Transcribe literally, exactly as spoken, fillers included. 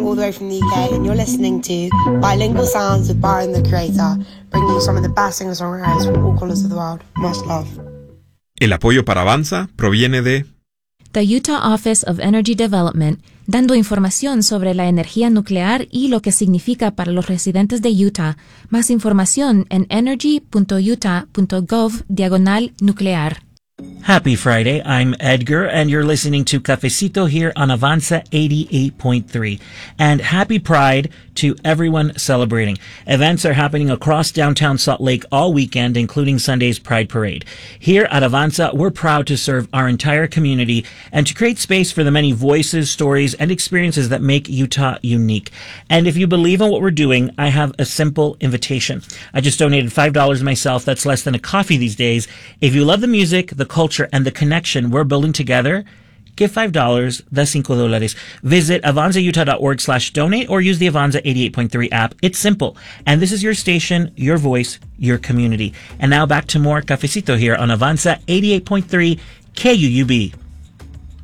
all the way from the U K, and you're listening to Bilingual Sounds with Byron the Creator, bringing you some of the best singer-songwriters from all corners of the world. Much love. El apoyo para Avanza proviene de The Utah Office of Energy Development, dando información sobre la energía nuclear y lo que significa para los residentes de Utah. Más información en energy.utah.gov diagonal nuclear. Happy Friday, I'm Edgar, and you're listening to Cafecito here on Avanza eighty-eight point three. And happy Pride to everyone celebrating. Events are happening across downtown Salt Lake all weekend, including Sunday's Pride Parade. Here at Avanza, we're proud to serve our entire community and to create space for the many voices, stories, and experiences that make Utah unique. And if you believe in what we're doing, I have a simple invitation. I just donated five dollars myself. That's less than a coffee these days. If you love the music, the culture, and the connection we're building together, give five dollars, that's cinco dólares. Visit avanzautah.org slash donate or use the Avanza eighty-eight point three app. It's simple. And this is your station, your voice, your community. And now back to more Cafecito here on Avanza eighty-eight point three K U U B.